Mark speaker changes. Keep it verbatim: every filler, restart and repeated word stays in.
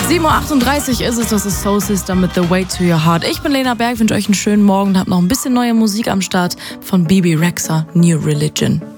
Speaker 1: sieben Uhr achtunddreißig ist es, das ist Soul Sister mit The Way to Your Heart. Ich bin Lena Berg, wünsche euch einen schönen Morgen und hab noch ein bisschen neue Musik am Start von Bebe Rexha, New Religion.